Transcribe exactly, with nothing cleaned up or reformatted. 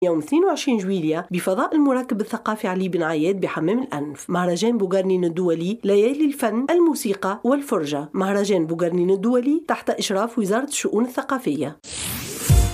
يوم اثنين وعشرين جويلية بفضاء المركب الثقافي علي بن عايد بحمام الأنف. مهرجان بوغارنين الدولي ليالي الفن، الموسيقى والفرجة. مهرجان بوغارنين الدولي تحت إشراف وزارة الشؤون الثقافية.